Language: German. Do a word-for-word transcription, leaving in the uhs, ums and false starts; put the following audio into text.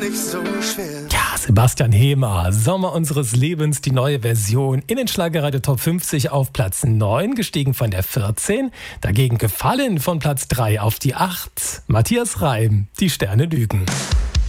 nicht so schwer. Ja, Sebastian Hehmer, Sommer unseres Lebens, die neue Version in den Schlagerradio Top fünfzig auf Platz neun, gestiegen von der vierzehn, dagegen gefallen von Platz drei auf die acht. Matthias Reim, die Sterne lügen.